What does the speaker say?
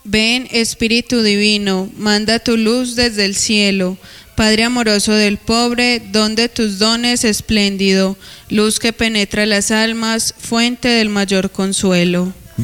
Ven, Espíritu Divino, manda tu luz desde el cielo. Padre amoroso del pobre, don de tus dones espléndido, luz que penetra las almas, fuente del mayor consuelo.